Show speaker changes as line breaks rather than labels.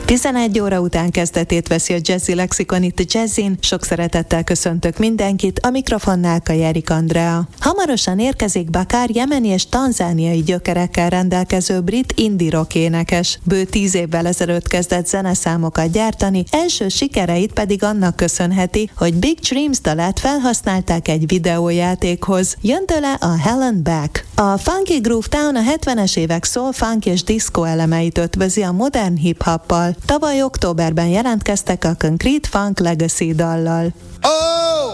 11 óra után kezdetét veszi a Jazzy Lexikon itt a Jazzin. Sok szeretettel köszöntök mindenkit, a mikrofonnál Kajerik Andrea. Hamarosan érkezik Bakár jemeni és tanzániai gyökerekkel rendelkező brit indie rock énekes. Bő 10 évvel ezelőtt kezdett zeneszámokat gyártani, első sikereit pedig annak köszönheti, hogy Big Dreams dalát felhasználták egy videójátékhoz. Jön tőle a Hell and Back. A Funky Groove Town a 70-es évek soul, funk és disco elemeit ötvözi a modern hip-hoppal. Tavaly októberben jelentkeztek a Concrete Funk Legacy dallal.
Oh!